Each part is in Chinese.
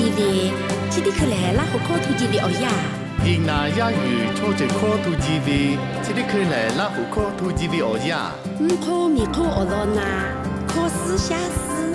TV， 这里克来拉虎口图 TV 哦呀。 印那亚语拖着口图 TV， 这里克来拉虎口图 TV 哦呀。 口米口哦罗那，口思下思。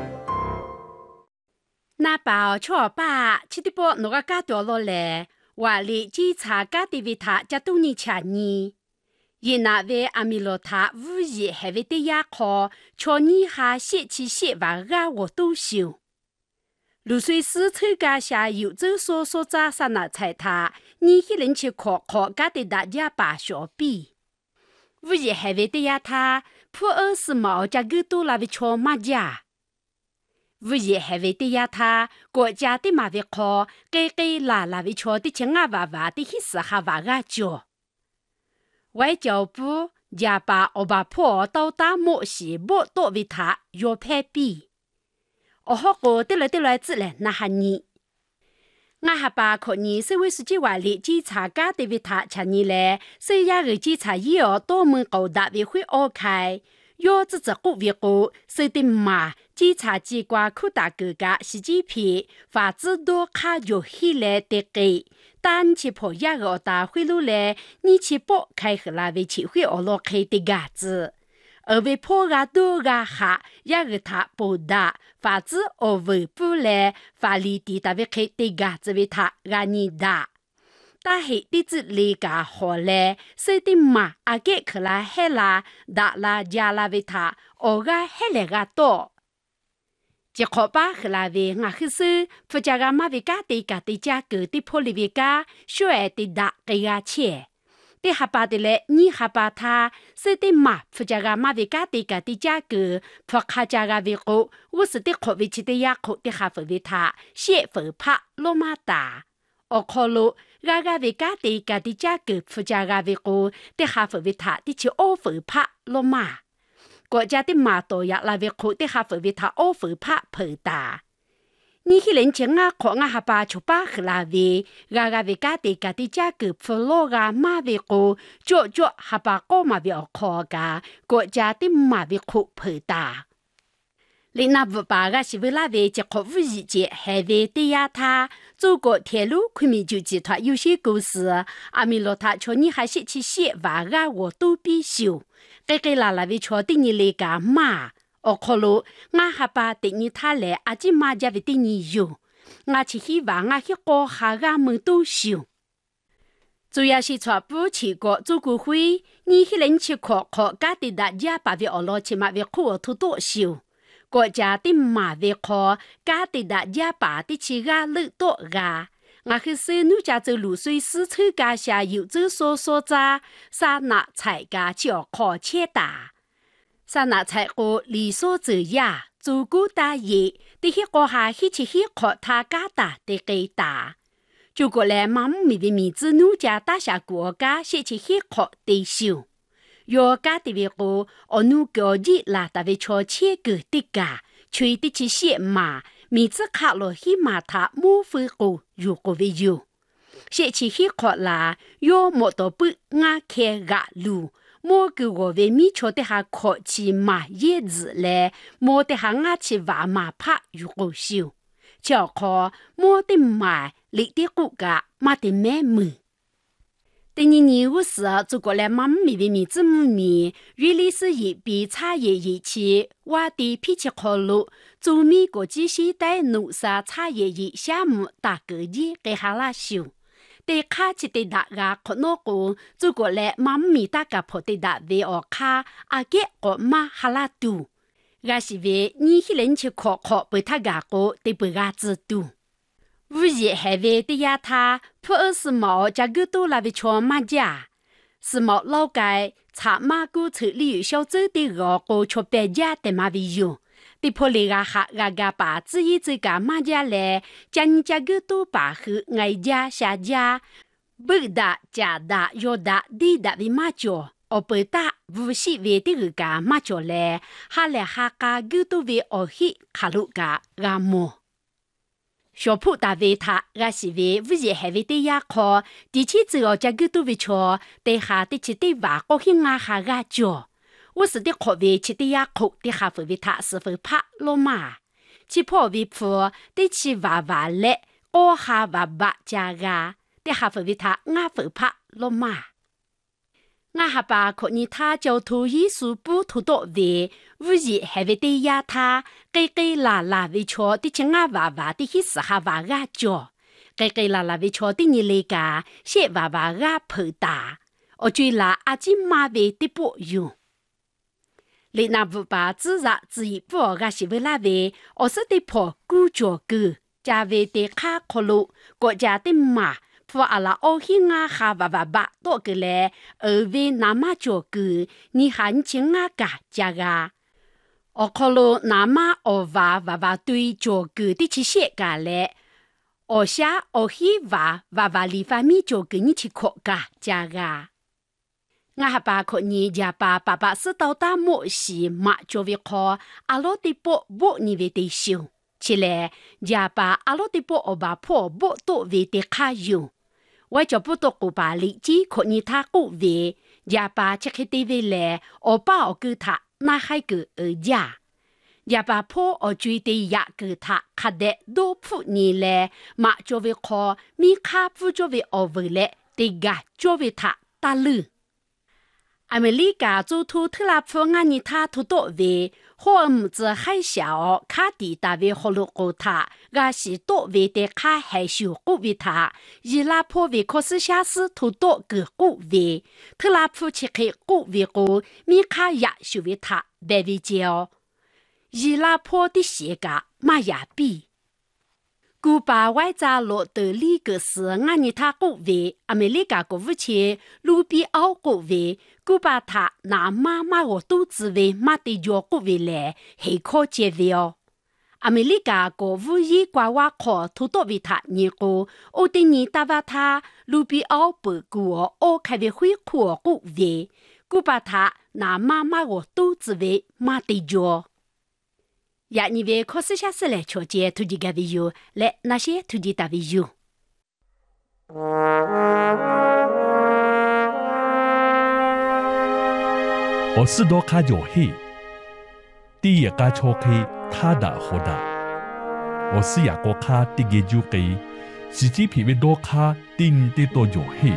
那包错吧，这里波那个加多了嘞，话里检查加的维他加多尼吃呢。因那位阿米罗塔无疑还为的牙科，瞧你还写起写话个我都修。露水丝参加下游走所扎上那菜他，你一人去考加的大家把小比。无疑还为的呀他，破20毛加个多那位瞧马家。无疑还为的呀他，国家的马位考，给那位瞧的钱啊娃娃的意思还娃个叫。外交部也把欧巴坡到达莫西莫多维他要派比，好过得来自然那哈尼，我还把可你社会书记话里检查家的维他查你嘞，谁也个检查也要多门高大委会二开，要自个维护，谁的嘛检查机关扩大各个习近平法制多卡有起来的给。单去破亚个大会路嘞，你去拨开和那位去会俄罗开的嘎子，而为破个多个哈，亚个他不大，法子而为不嘞，法律的大位开的嘎子为他阿你大，但是的子里个好嘞，谁的嘛阿给克拉黑啦，大啦加啦为他，我个黑来个多。结果把和那位我去说，不加个马位家的价格的破利位家，小爱的大给个钱，的还把的嘞，你还把他，谁的马不加个马位家的价格，破卡加个位个，我是的可位起的牙口的还不为他，先不怕罗马大，我考虑个位家的价格不加个位个，的还不为他的去我不怕罗马。国家的马多呀，那位苦的还分为他二分怕碰大。你去人家啊，看啊还把就把和那位，个位家的价格不落个马位个，脚还把个马位考个，国家的马位苦碰大。你那不把个是为那位结合无意见，还为对呀他，中国铁路昆明就集团有限公司，阿米罗他叫你还写起写话个我都必修。给那位瞧的你来干嘛？我考虑我还把的你他来阿姐妈家为的你用，我去希望我去搞下个门都修。主要是传播全国做工会，你去人去考家的大家把为俄罗斯马为苦土多修，国家的马为考家的大家把的去个乐多个。我去说，奴家走露水丝参加下游走所扎，啥那菜家叫考切大，啥那菜个理所走呀，做过大爷，的些个下去去考他家大的给大，就过来妈咪的名字奴家大下国家先去考的修，要家的为个，我奴教日啦，大为瞧切个的家，吹的去写嘛。每次卡落去马塔莫非个如果为有，写起去考啦，要莫到不俺开个路，莫给我为米瞧的下考起马叶子嘞，莫的下俺去挖马帕如果修，叫考莫的买里的骨架马的买门。第二年我是做过来妈咪的名字母米，原来是一笔茶叶仪器，我的脾气考虑，做美国际现代农业茶叶业项目大个业给哈拉修，对卡起的大家可能讲做过来妈咪大家破的大为我卡阿给我妈哈拉多，我是为你去人去考被他家过的不阿知道。无疑还为的呀他破20毛加个多那位瞧马家，是毛老街茶马古村里有小走的个瞧别家的马为用，的破里个哈个把自己这个马家来，将你加个多把和爱家下家，不大加大要大地大的马脚。我不大无锡为的个马脚来，哈来哈个个多为我去卡路个阿莫。小铺大为他，我是为无疑还为的牙考，的确只要加个多为错，对下的去对娃高兴啊哈个叫，我是的考为去的牙考，的下分为他是否怕罗马， 只破为破，得起娃娃嘞，我下娃娃家个，得下回为他俺回拍落嘛。俺下巴可你他就图艺术不图多为，无疑还为对呀他，给啦啦为错的请俺娃娃的意思下娃个做，给啦啦为错的你来个，些娃娃个破大。我追啦阿金马为的不用，你那不把自然自己不个是为啦为，我是的破古着个，家为的卡可路，国家的马，破阿拉奥希亚哈娃娃巴多个嘞，而为那么着个，你还请阿个家个，我可路那么我娃娃对着个的去写个嘞，我下我希娃娃里方面着个你去考个家个。我还把可你家爸爸是到达某时马就会考阿罗的波你为的修，起来家爸阿罗的波我把破波都为的卡用，我就不多古巴里基可你他古为家爸吃开的为来，我把我给他那还个家，家爸破我追的呀给他卡的多铺你来马就会考米卡不就会我为来的个就会他打了。阿美利加做图特拉普安尼他图多位，或唔子海小卡地大位好路过他，阿是多位的卡海小过位他，伊拉普位可是下次图多个过位，特拉普切开过位过，米卡也小位他白位叫，伊拉普的鞋个马亚比。古巴外在罗德里格斯安尼他国位，阿美利加国务卿卢比奥国位，古巴他拿妈我肚子位马的脚国位来，还可接位哦。阿美利加国务院瓜瓦考土多为他年过，我的你打发他卢比奥不过我开为会考国位，古巴他拿妈我肚子位马的脚。呀，你为考试下次来瞧见突击个为有，来那些突击大为有。 我是多卡有黑，第一个错开他的好的，我是亚国卡第一就给，自己皮为多卡定的多有黑。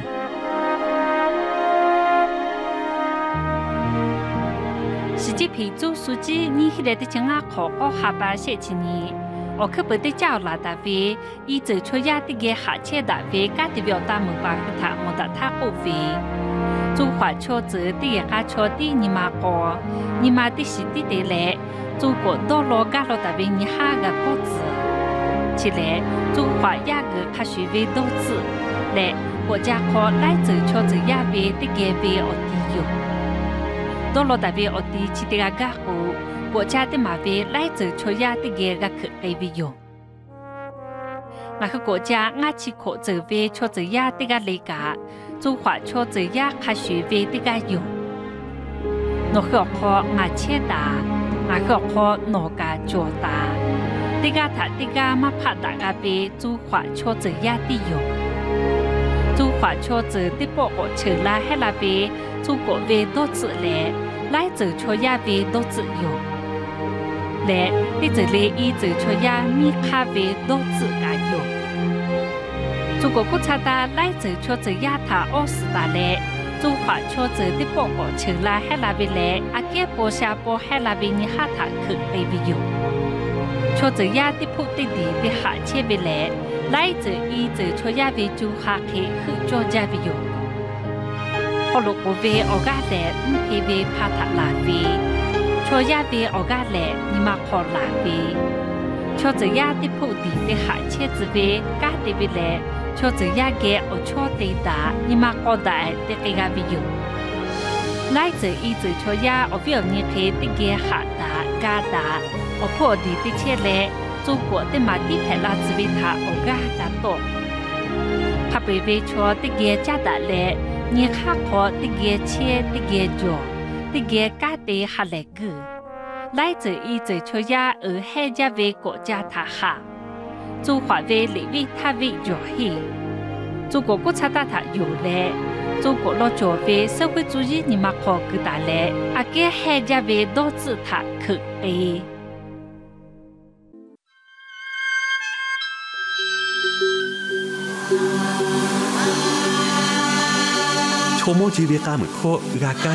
实际皮做书记，你现在的请我考我下班写起你，我可不得叫拉大飞，一走出亚的个下切大飞，家的表达没办法他没得他不飞。做华侨子的一个侨的你妈个，你妈的是的的来，做过多罗家罗大飞你下个果子，起来做华亚个开学为多子，来国家考来走侨子亚飞的个飞我的有。多罗大位我哋去啲个家户，国家的马位来走出亚的个去给为用。我个国家我去考走位出走亚的个理解，做华出走亚开学位的个用。我个考我切大，我个考我个做大，啲个他啲个马拍大个位做华出走亚的用。做华侨子的报告出来还那边做国为多子来，来走出亚为多子用，来的这里一走出亚米卡为多子个用。做国国差大来走出这亚他奥斯达来，做华侨子的报告出来还那边来，阿给波下波还那边你哈他去来为用。出这亚的铺的地的下切为来。来自一走出亚为就下去去做家为用，后路我为我家来唔配为怕他拉为，出亚为我家来你嘛靠拉为，出这亚的铺地的下切子为家的为来，出这亚嘅我出地大你嘛靠大的个家为用，来自一走出亚我表你去的个下大家大，我破地的切来。中国的马地派拉兹维塔欧嘎达多，他被为错的个加达来，你哈考的个切的个脚，的个家的哈来个，来自一走出亚而海家为国家他哈，中华为里为他为弱黑，中国国家大他有来，中国老作为社会主义你嘛考个大来，阿个海家为导致他可悲。 초모 집에 가면 코 으가까